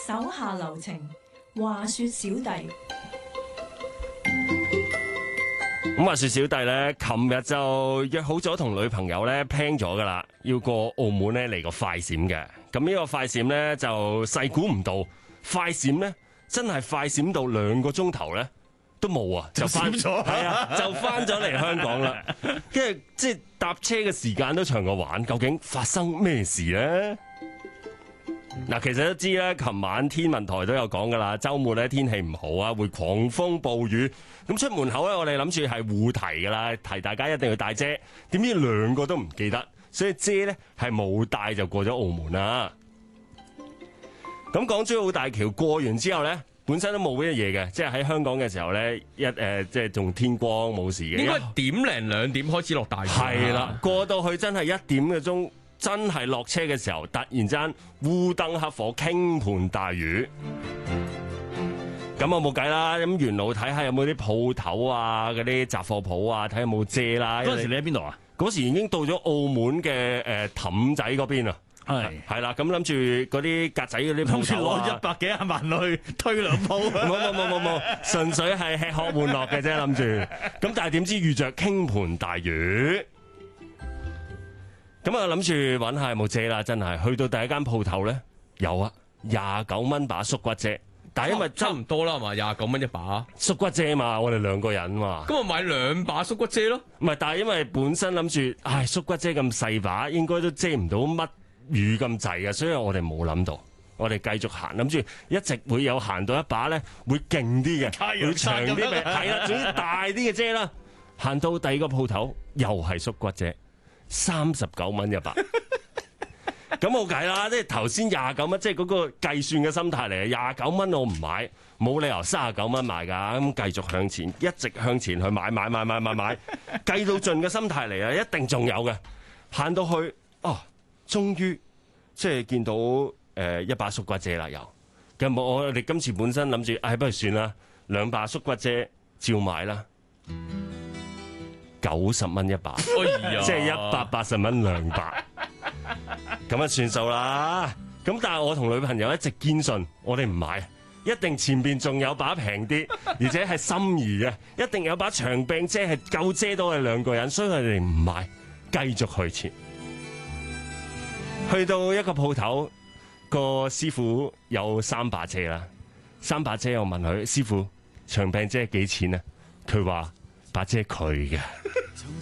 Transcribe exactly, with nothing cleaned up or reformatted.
手下留情，話說小弟。 咁話說小弟咧，琴日就約好咗同女朋友咧 plan 咗噶啦，要過澳門咧嚟個快閃嘅。咁呢個快閃咧就細估唔到，快閃咧真係快閃到兩個鐘頭咧都冇啊，就翻咗，係啊，就翻咗嚟香港啦。跟住即係搭車嘅時間都長過玩，究竟發生咩事咧？嗱，其實都知啦，琴晚天文台都有講噶啦，週末咧天氣唔好啊，會狂風暴雨。咁出門口咧，我哋諗住係互提噶啦，提大家一定要帶遮。點知兩個都唔記得，所以遮咧係冇帶就過咗澳門啦。咁港珠澳大橋過完之後咧，本身都冇乜嘢嘅，即係喺香港嘅時候咧，一誒即係仲天光冇事嘅。 應該點零兩點開始落大雨。 係啦，過到去真係一點嘅鐘。真係落車嘅時候，突然間烏燈黑火，傾盆大雨。咁我冇計啦，咁沿路睇下有冇啲鋪頭啊，嗰啲雜貨鋪啊，睇下有冇遮啦。 嗰時你喺邊度啊？ 嗰時已經到咗澳門嘅誒氹仔嗰邊啊。 係係啦，咁諗住嗰啲格仔嗰啲鋪頭啊， 攞一百幾廿萬去推兩鋪。 冇冇冇冇冇，純粹係吃喝玩樂嘅啫，諗住。咁但係點知遇着傾盆大雨。咁啊，諗住揾下有冇遮啦，真係去到第一間鋪頭咧，有啊，廿九蚊把縮骨遮，但係因為差唔多啦，係嘛，廿九蚊一把縮骨遮嘛，我哋兩個人嘛， 咁我買兩把縮骨遮咯。 唔係，但係因為本身諗住，唉，縮骨遮咁細把，應該都遮唔到乜雨咁滯嘅，所以我哋冇諗到，我哋繼續行，諗住一直會有行到一把咧，會勁啲嘅，會長啲嘅，係啦，總之大啲嘅遮啦。行到第二個鋪頭，又係縮骨遮。三十九蚊一把，咁冇計啦！即係頭先廿九蚊，即係嗰個計算嘅心態嚟。廿九蚊我唔買，冇理由三十九蚊買噶。咁繼續向前，一直向前去買買買買買買，計到盡嘅心態嚟啊！一定仲有嘅。行到去，哦，終於即係見到誒、呃、一把縮骨遮啦，又咁我哋今次本身諗住，唉、哎，不如算啦，兩把縮骨遮照買啦。九十蚊一把， 哎、 即係一百八十蚊兩把，咁啊算數啦。咁但係我同女朋友一直堅信，我哋唔買，一定前邊仲有把平啲，而且係心儀嘅，一定有把長柄遮係夠遮到我哋兩個人，所以我哋唔買，繼續去前。去到一個鋪頭，個師傅有三把遮啦，三把遮我問佢師傅長柄遮幾錢啊？佢話把遮佢嘅。